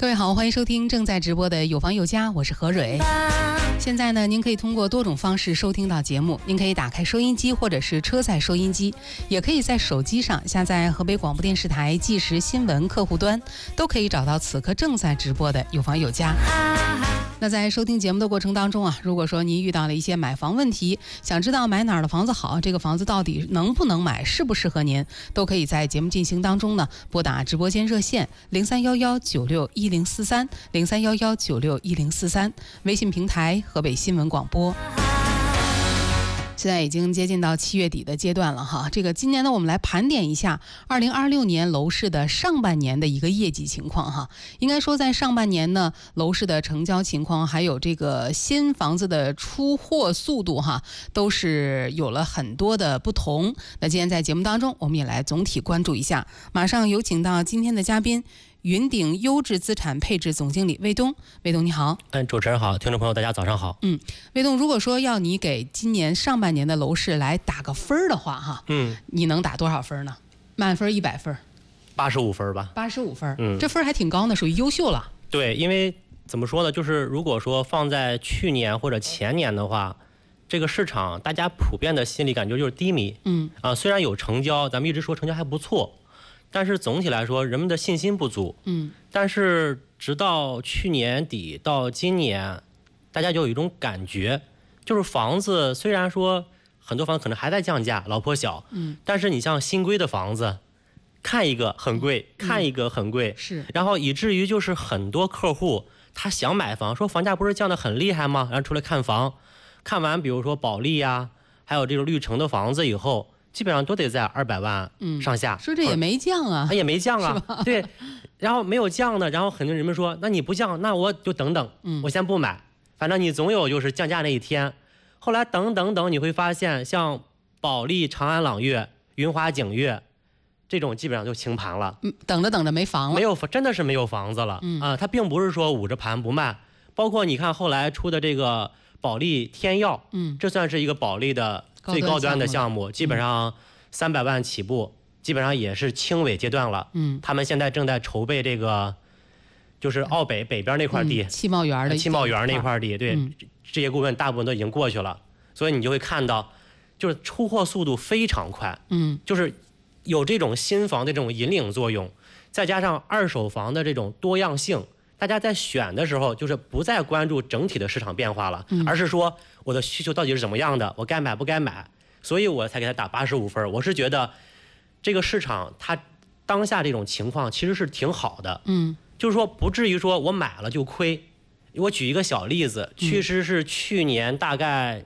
各位好，欢迎收听正在直播的有房有家，我是何蕊。现在呢，您可以通过多种方式收听到节目，您可以打开收音机或者是车载收音机，也可以在手机上下载河北广播电视台即时新闻客户端，都可以找到此刻正在直播的有房有家。那在收听节目的过程当中啊，如果说您遇到了一些买房问题，想知道买哪儿的房子好，这个房子到底能不能买，适不适合您，都可以在节目进行当中呢拨打直播间热线0311961043，0311961043，微信平台河北新闻广播。现在已经接近到7月底的阶段了哈，这个今年呢，我们来盘点一下2026年楼市的上半年的一个业绩情况哈。应该说，在上半年呢，楼市的成交情况，还有这个新房子的出货速度哈，都是有了很多的不同。那今天在节目当中，我们也来总体关注一下。马上有请到今天的嘉宾，云鼎优质资产配置总经理魏东。魏东你好。 主持人好，听众朋友大家早上好。 魏东，如果说要你给今年上半年的楼市来打个分的话哈，你能打多少分呢？满分100分 ？85分吧。 85分，这分还挺高呢，属于优秀了。 对，因为怎么说呢，就是如果说放在去年或者前年的话，这个市场大家普遍的心理感觉就是低迷。虽然有成交，咱们一直说成交还不错，但是总体来说人们的信心不足。但是直到去年底到今年，大家就有一种感觉，就是房子虽然说很多房子可能还在降价，老破小，但是你像新规的房子，看一个很贵，看一个很贵， 是， 然后以至于就是很多客户他想买房，说房价不是降得很厉害吗？然后出来看房，看完比如说保利呀，还有这种绿城的房子以后，基本上都得在200万上下。 说这也没降啊， 也没降啊，对，然后没有降呢，然后很多人们说，那你不降，那我就等等，我先不买，反正你总有就是降价那一天。后来等，你会发现像保利、长安朗悦、云华景悦这种基本上就清盘了， 等着没房了， 没有，真的是没有房子了它并不是说捂着盘不卖，包括你看后来出的这个保利天耀，这算是一个保利的最高端的项目，基本上300万起步，基本上也是轻尾阶段了。他们现在正在筹备这个，就是奥北北边那块地， 汽贸园那块地，对，这些顾问大部分都已经过去了，所以你就会看到，就是出货速度非常快，就是有这种新房的这种引领作用，再加上二手房的这种多样性，大家在选的时候就是不再关注整体的市场变化了，而是说我的需求到底是怎么样的，我该买不该买，所以我才给他打85分。我是觉得这个市场它当下这种情况其实是挺好的，就是说不至于说我买了就亏。我举一个小例子，其实是去年大概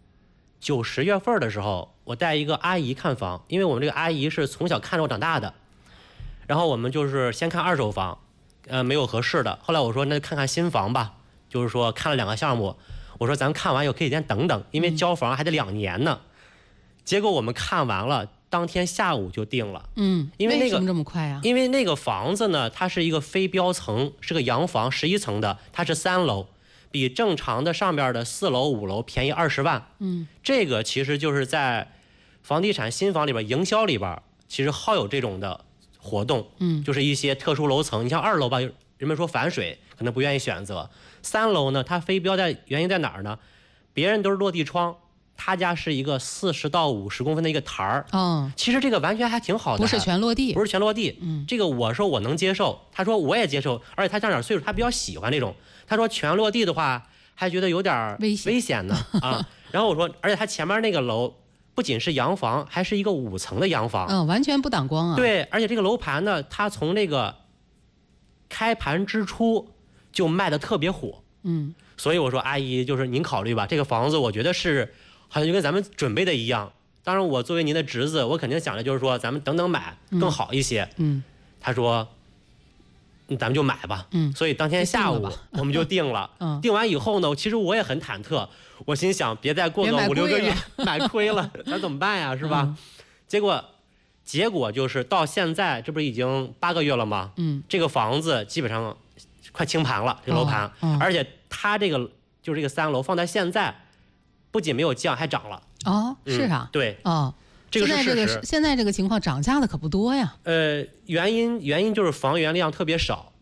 9、10月份的时候，我带一个阿姨看房，因为我们这个阿姨是从小看着我长大的，然后我们就是先看二手房，没有合适的，后来我说那看看新房吧，就是说看了2个项目，我说咱看完以后可以先等等，因为交房还得2年呢。结果我们看完了，当天下午就定了。因为那个为什么这么快啊？ 因为那个房子呢，它是一个非标层，是个洋房，11层的，它是3楼，比正常的上边的4楼、5楼便宜20万。这个其实就是在房地产新房里边营销里边，其实好有这种的活动。就是一些特殊楼层，你像2楼吧，人们说反水，可能不愿意选择。3楼呢，它非标原因在哪儿呢？别人都是落地窗，他家是一个40到50公分的一个台儿。其实这个完全还挺好的， 不是全落地， 这个我说我能接受，他说我也接受，而且他这样岁数，他比较喜欢这种。他说全落地的话，还觉得有点危险呢啊。然后我说，而且他前面那个楼不仅是洋房，还是一个5层的洋房， 完全不挡光啊。 对，而且这个楼盘呢，它从那个开盘之初就卖的特别火。所以我说阿姨，就是您考虑吧，这个房子我觉得是好像就跟咱们准备的一样。当然我作为您的侄子，我肯定想的就是说咱们等等买更好一些。他说咱们就买吧。所以当天下午我们就定了。定完以后呢，其实我也很忐忑，我心想别再过个5、6个月买亏了，咱怎么办呀，是吧？结果就是到现在，这不是已经8个月了吗？这个房子基本上快清盘了，这个楼盘，而且它这个就是这个3楼放在现在，不仅没有降，还涨了。 是啊， 对， 这个是事实。现在这个情况涨价的可不多呀。 原因就是房源量特别少，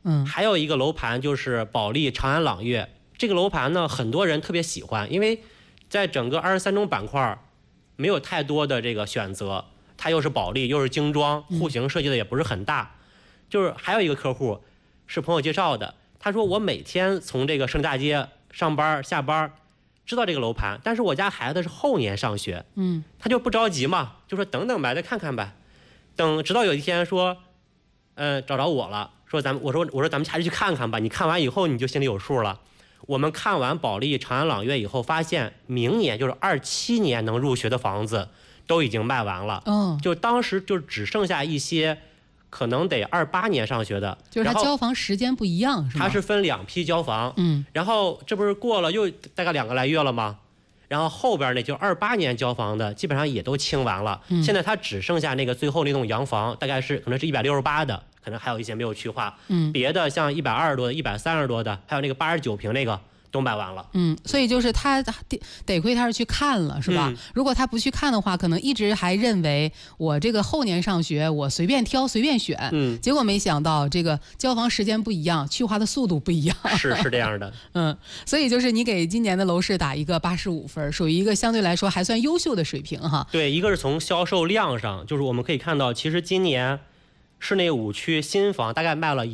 还有一个楼盘就是保利长安朗悦，这个楼盘呢很多人特别喜欢，因为在整个23中板块没有太多的这个选择，它又是保利又是精装，户型设计的也不是很大。就是还有一个客户是朋友介绍的，他说我每天从这个盛大街上班下班，知道这个楼盘，但是我家孩子是后年上学，他就不着急嘛，就说等等呗，再看看呗。直到有一天说，找着我了，说我说咱们还是去看看吧，你看完以后你就心里有数了。我们看完保利长安朗悦以后，发现明年就是27年能入学的房子都已经卖完了，就当时就只剩下一些可能得28年上学的， 就是它交房时间不一样，是吗？ 它是分2批交房，然后这不是过了又大概2个来月了吗？然后后边那就28年交房的基本上也都清完了，现在它只剩下那个最后那栋洋房，大概是可能是168的，可能还有一些没有去化，别的像120多的、130多的，还有那个89平那个都卖完了。 所以就是他得亏他是去看了，是吧？如果他不去看的话，可能一直还认为我这个后年上学我随便挑随便选，结果没想到这个交房时间不一样，去化的速度不一样。 是这样的。 所以就是你给今年的楼市打一个85分，属于一个相对来说还算优秀的水平哈。 对，一个是从销售量上，就是我们可以看到，其实今年市内5区新房大概卖了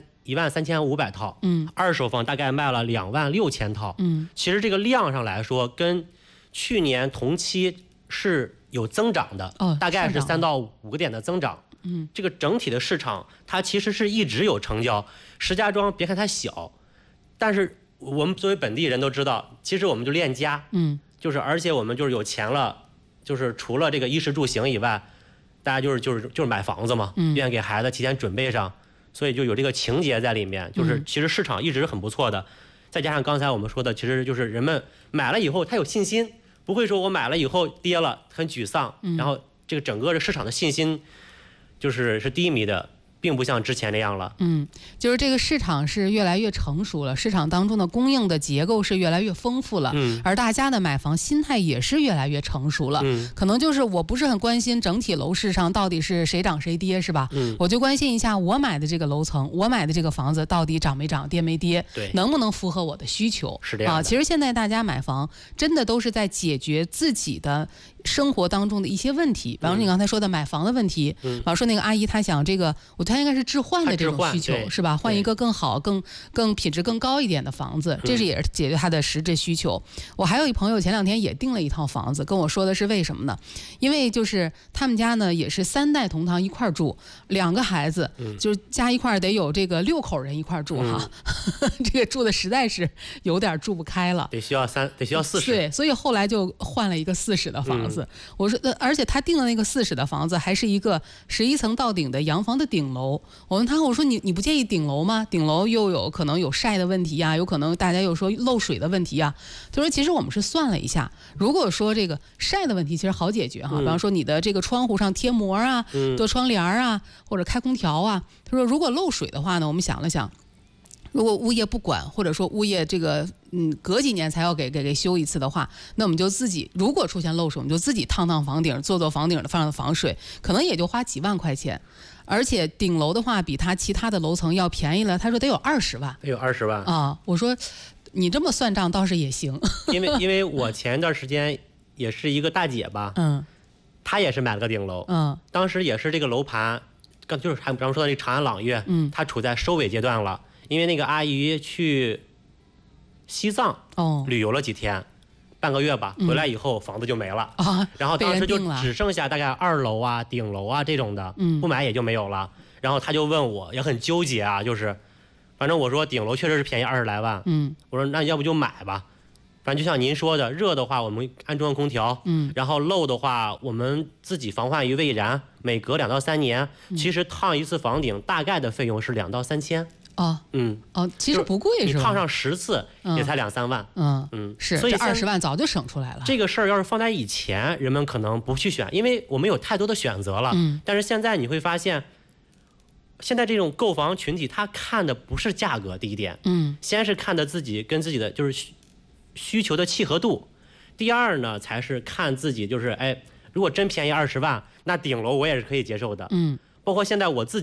13500套，二手房大概卖了26000套，其实这个量上来说，跟去年同期是有增长的，大概是3到5个点的增长。这个整体的市场它其实是一直有成交。石家庄别看它小，但是我们作为本地人都知道，其实我们就恋家，就是而且我们就是有钱了，就是除了这个衣食住行以外，大家就是买房子嘛，愿意给孩子提前准备上。所以就有这个情节在里面，就是其实市场一直很不错的，再加上刚才我们说的，其实就是人们买了以后他有信心，不会说我买了以后跌了很沮丧，然后这个整个的市场的信心是低迷的，并不像之前那样了。 就是这个市场是越来越成熟了，市场当中的供应的结构是越来越丰富了，而大家的买房心态也是越来越成熟了。可能就是我不是很关心整体楼市上到底是谁涨谁跌，是吧？我就关心一下我买的这个楼层，我买的这个房子到底涨没涨，跌没跌，能不能符合我的需求？ 是这样的。 其实现在大家买房真的都是在解决自己的生活当中的一些问题，比方说你刚才说的买房的问题，比方说那个阿姨她想这个，她应该是置换的这种需求，是吧？换一个更好、更品质更高一点的房子，这是也是解决她的实质需求。我还有一朋友前2天也订了一套房子，跟我说的是为什么呢？因为就是他们家呢也是3代同堂一块住，2个孩子，就是加一块得有这个6口人一块住哈，这个住的实在是有点住不开了， 得需要40。 对，所以后来就换了一个40的房子。我说，而且他订的那个40的房子还是一个11层到顶的洋房的顶楼。我问他，我说你不介意顶楼吗？顶楼又有可能有晒的问题呀，有可能大家又说漏水的问题呀。他说，其实我们是算了一下，如果说这个晒的问题其实好解决哈，比方说你的这个窗户上贴膜啊，做窗帘啊，或者开空调啊。他说，如果漏水的话呢，我们想了想。如果物业不管，或者说物业这个隔几年才要给修一次的话，那我们就自己，如果出现漏水，我们就自己烫房顶，做房顶的放防水，可能也就花几万块钱。而且顶楼的话比它其他的楼层要便宜了，他说得有20万。 得有20万啊！我说你这么算账倒是也行。 因为我前一段时间也是一个大姐吧，她也是买了个顶楼，当时也是这个楼盘，就是比方说的这长安朗悦，它处在收尾阶段了。因为那个阿姨去西藏旅游了几天，半个月吧，回来以后房子就没了，然后当时就只剩下大概2楼啊、顶楼啊这种的，不买也就没有了。然后他就问我，也很纠结啊，就是反正我说顶楼确实是便宜20来万，我说那要不就买吧。反正就像您说的，热的话我们安中央空调，然后漏的话我们自己防患于未然，每隔2到3年，其实烫一次房顶大概的费用是2到3千。 其实不贵是吧？ 你烫上10次也才2、3万。 是，所以这20万早就省出来了。 这个事儿要是放在以前，人们可能不去选，因为我们有太多的选择了。但是现在你会发现，现在这种购房群体，他看的不是价格，第一点，先是看的自己跟自己的就是需求的契合度，第二呢才是看自己就是如果真便宜20万，那顶楼我也是可以接受的。包括现在我自己，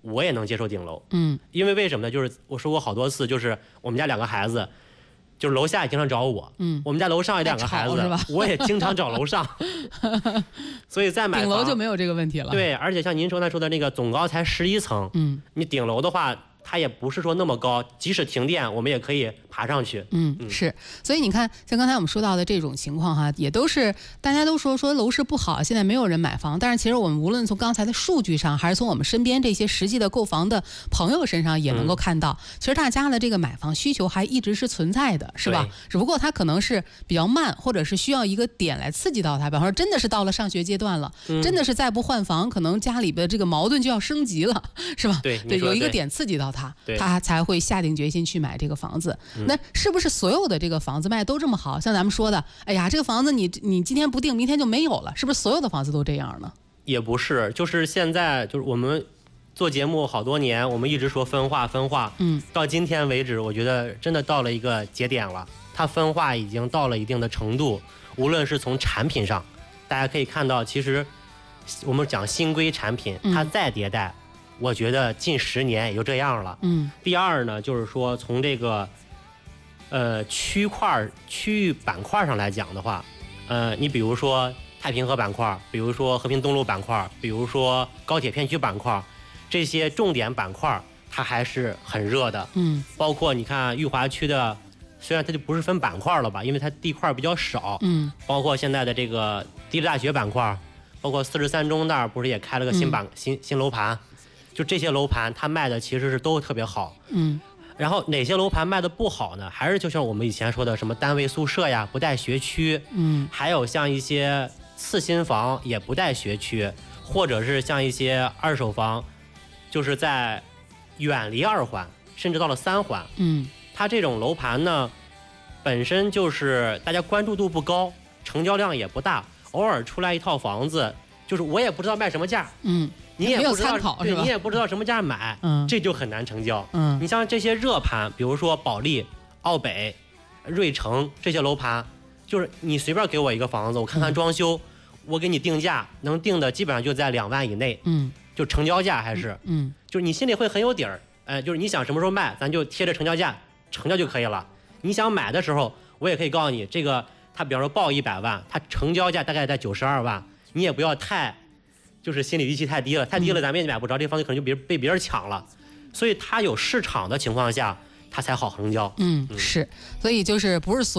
我也能接受顶楼。因为为什么呢？就是我说过好多次，就是我们家2个孩子，就是楼下也经常找我，我们家楼上也2个孩子，我也经常找楼上，所以在买顶楼就没有这个问题了。 对，而且像您刚才说的那个总高才11层，你顶楼的话，它也不是说那么高，即使停电，我们也可以爬上去。 是，所以你看，像刚才我们说到的这种情况哈，也都是大家都说楼市不好，现在没有人买房。但是其实我们无论从刚才的数据上，还是从我们身边这些实际的购房的朋友身上，也能够看到，其实大家的这个买房需求还一直是存在的，是吧？只不过它可能是比较慢，或者是需要一个点来刺激到它。比方说，真的是到了上学阶段了，真的是再不换房，可能家里的这个矛盾就要升级了，是吧？ 对， 有一个点刺激到他，他才会下定决心去买这个房子。那是不是所有的这个房子卖都这么好？像咱们说的，哎呀，这个房子你今天不定，明天就没有了，是不是所有的房子都这样呢？ 也不是，就是现在就是我们做节目好多年，我们一直说分化，到今天为止，我觉得真的到了一个节点了，它分化已经到了一定的程度。无论是从产品上，大家可以看到，其实我们讲新规产品，它再迭代，我觉得近10年也就这样了。第二呢，就是说从这个区域板块上来讲的话，你比如说太平河板块，比如说和平东路板块，比如说高铁片区板块，这些重点板块它还是很热的。包括你看裕华区的，虽然它就不是分板块了吧，因为它地块比较少。包括现在的这个地质大学板块，包括43中那儿不是也开了个新楼盘，就这些楼盘它卖的其实是都特别好。然后哪些楼盘卖的不好呢？还是就像我们以前说的什么单位宿舍呀，不带学区，还有像一些次新房也不带学区，或者是像一些二手房，就是在远离2环，甚至到了3环。它这种楼盘呢，本身就是大家关注度不高，成交量也不大，偶尔出来一套房子，就是我也不知道卖什么价。你也不知道，对，你也不知道什么价买，这就很难成交。你像这些热盘，比如说保利、奥北、瑞城这些楼盘，就是你随便给我一个房子，我看看装修，我给你定价，能定的基本上就在2万以内。就成交价还是，就是你心里会很有底儿。就是你想什么时候卖，咱就贴着成交价成交就可以了。你想买的时候，我也可以告诉你，这个他比方说报100万，他成交价大概在92万，你也不要就是心理预期太低了，咱们也买不着，这房子可能就被别人抢了，所以它有市场的情况下，它才好成交。 是，所以就是不是所